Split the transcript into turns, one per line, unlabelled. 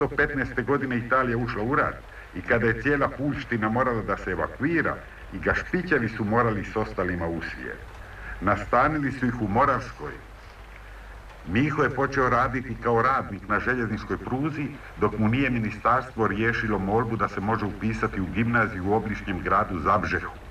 1915. godine Italija ušla u rat i kada je cijela puština morala da se evakuira i Gašpićevi su morali s ostalima usije. Nastanili su ih u Moravskoj. Miho je počeo raditi kao radnik na željezničkoj pruzi dok mu nije ministarstvo riješilo molbu da se može upisati u gimnaziju u obližnjem gradu Zabžehu.